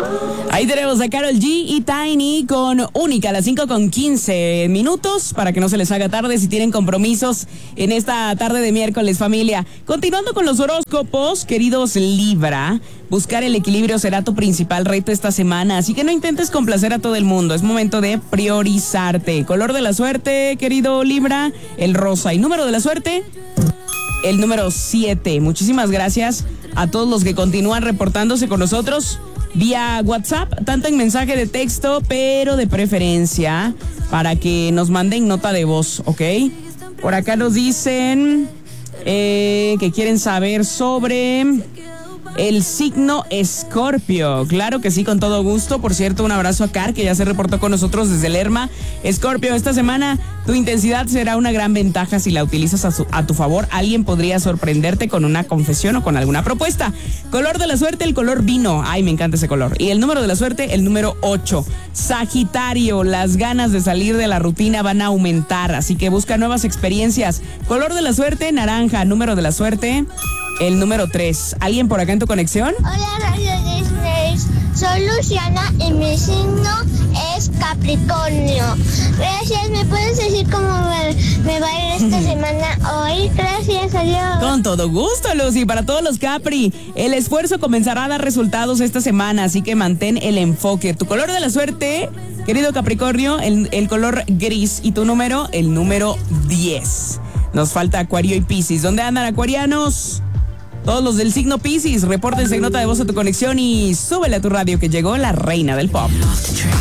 Ahí tenemos a Karol G y Tiny con Única, a las 5:15 para que no se les haga tarde si tienen compromisos en esta tarde de miércoles, familia. Continuando con los horóscopos, queridos Libra, buscar el equilibrio será tu principal reto esta semana, así que no intentes complacer a todo el mundo, es momento de priorizarte. Color de la suerte, querido Libra, el rosa. Y número de la suerte, el número 7. Muchísimas gracias a todos los que continúan reportándose con nosotros vía WhatsApp, tanto en mensaje de texto, pero de preferencia para que nos manden nota de voz, ¿ok? Por acá nos dicen que quieren saber sobre el signo Escorpio. Claro que sí, con todo gusto. Por cierto, un abrazo a Car, que ya se reportó con nosotros desde Lerma. Escorpio, esta semana tu intensidad será una gran ventaja si la utilizas a tu favor. Alguien podría sorprenderte con una confesión o con alguna propuesta. Color de la suerte, el color vino. Ay, me encanta ese color. Y el número de la suerte, el número 8. Sagitario, las ganas de salir de la rutina van a aumentar, así que busca nuevas experiencias. Color de la suerte, naranja. Número de la suerte, el número 3. ¿Alguien por acá en tu conexión? Hola, Radio Disney. Soy Luciana y mi signo es Capricornio. Gracias, ¿me puedes decir cómo me va a ir esta semana hoy? Gracias, adiós. Con todo gusto, Lucy. Para todos los Capri, el esfuerzo comenzará a dar resultados esta semana, así que mantén el enfoque. Tu color de la suerte, querido Capricornio, el color gris. Y tu número, el número 10. Nos falta Acuario y Piscis. ¿Dónde andan, acuarianos? Todos los del signo Piscis, repórtense en nota de voz a tu conexión y súbele a tu radio que llegó la reina del pop.